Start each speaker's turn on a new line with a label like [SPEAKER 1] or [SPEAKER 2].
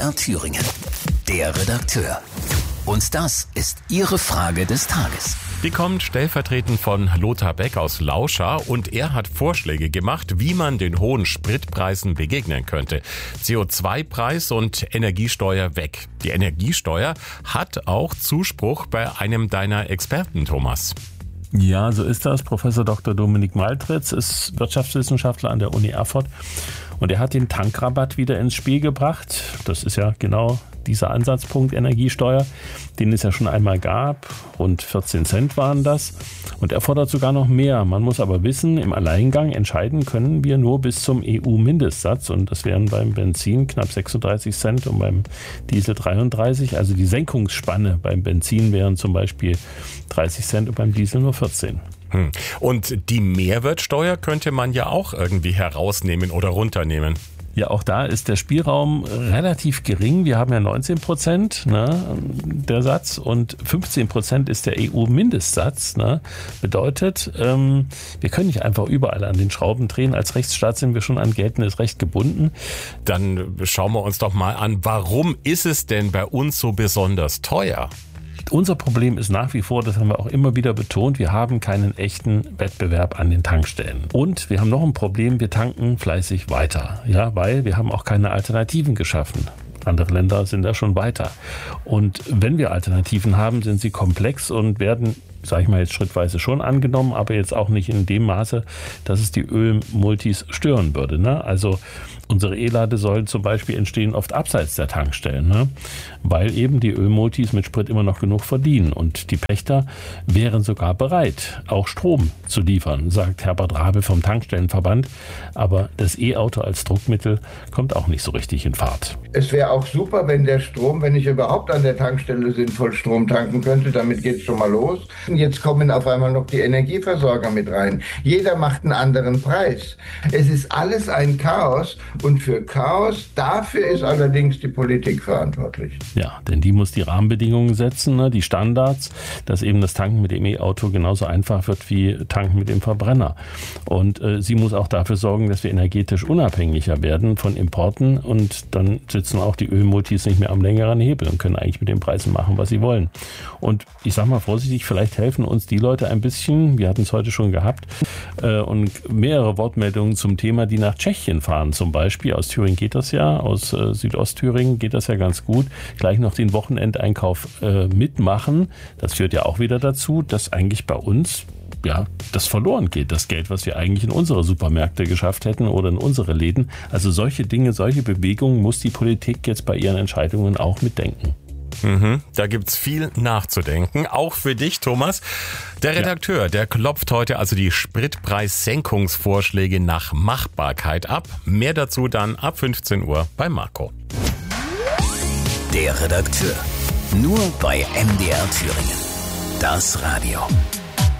[SPEAKER 1] MDR Thüringen. Der Redakteur. Und das ist Ihre Frage des Tages.
[SPEAKER 2] Die kommt stellvertretend von Lothar Beck aus Lauschau und er hat Vorschläge gemacht, wie man den hohen Spritpreisen begegnen könnte. CO2-Preis und Energiesteuer weg. Die Energiesteuer hat auch Zuspruch bei einem deiner Experten, Thomas.
[SPEAKER 3] Ja, so ist das. Professor Dr. Dominik Maltritz ist Wirtschaftswissenschaftler an der Uni Erfurt und er hat den Tankrabatt wieder ins Spiel gebracht. Das ist ja genau dieser Ansatzpunkt Energiesteuer, den es ja schon einmal gab. Rund 14 Cent waren das. Und er fordert sogar noch mehr. Man muss aber wissen, im Alleingang entscheiden können wir nur bis zum EU-Mindestsatz. Und das wären beim Benzin knapp 36 Cent und beim Diesel 33. Also die Senkungsspanne beim Benzin wären zum Beispiel 30 Cent und beim Diesel nur 14.
[SPEAKER 2] Und die Mehrwertsteuer könnte man ja auch irgendwie herausnehmen oder runternehmen.
[SPEAKER 3] Ja, auch da ist der Spielraum relativ gering. Wir haben ja 19%, der Satz, und 15% ist der EU-Mindestsatz. Bedeutet, wir können nicht einfach überall an den Schrauben drehen. Als Rechtsstaat sind wir schon an geltendes Recht gebunden.
[SPEAKER 2] Dann schauen wir uns doch mal an, warum ist es denn bei uns so besonders teuer?
[SPEAKER 3] Unser Problem ist nach wie vor, das haben wir auch immer wieder betont, wir haben keinen echten Wettbewerb an den Tankstellen. Und wir haben noch ein Problem, wir tanken fleißig weiter, ja, weil wir haben auch keine Alternativen geschaffen. Andere Länder sind da schon weiter. Und wenn wir Alternativen haben, sind sie komplex und werden, sage ich mal jetzt schrittweise schon angenommen, aber jetzt auch nicht in dem Maße, dass es die Ölmultis stören würde. Also unsere E-Ladesäulen zum Beispiel entstehen oft abseits der Tankstellen, weil eben die Ölmultis mit Sprit immer noch genug verdienen. Und die Pächter wären sogar bereit, auch Strom zu liefern, sagt Herbert Rabe vom Tankstellenverband. Aber das E-Auto als Druckmittel kommt auch nicht so richtig in Fahrt.
[SPEAKER 4] Es wäre auch super, wenn der Strom, wenn ich überhaupt an der Tankstelle sinnvoll Strom tanken könnte, damit geht es schon mal los. Und jetzt kommen auf einmal noch die Energieversorger mit rein. Jeder macht einen anderen Preis. Es ist alles ein Chaos und für Chaos, dafür ist allerdings die Politik verantwortlich.
[SPEAKER 3] Ja, denn die muss die Rahmenbedingungen setzen, die Standards, dass eben das Tanken mit dem E-Auto genauso einfach wird wie Tanken mit dem Verbrenner. Und sie muss auch dafür sorgen, dass wir energetisch unabhängiger werden von Importen und dann sitzen auch die Ölmultis nicht mehr am längeren Hebel und können eigentlich mit den Preisen machen, was sie wollen. Und ich sage mal vorsichtig, vielleicht helfen uns die Leute ein bisschen, wir hatten es heute schon gehabt, und mehrere Wortmeldungen zum Thema, die nach Tschechien fahren zum Beispiel. Aus Thüringen geht das ja, aus Südostthüringen geht das ja ganz gut. Gleich noch den Wochenendeinkauf mitmachen. Das führt ja auch wieder dazu, dass eigentlich bei uns das verloren geht, das Geld, was wir eigentlich in unsere Supermärkte geschafft hätten oder in unsere Läden. Also solche Dinge, solche Bewegungen muss die Politik jetzt bei ihren Entscheidungen auch mitdenken.
[SPEAKER 2] Da gibt's viel nachzudenken, auch für dich, Thomas. Der Redakteur, der klopft heute also die Spritpreissenkungsvorschläge nach Machbarkeit ab. Mehr dazu dann ab 15 Uhr bei Marco.
[SPEAKER 1] Der Redakteur. Nur bei MDR Thüringen. Das Radio.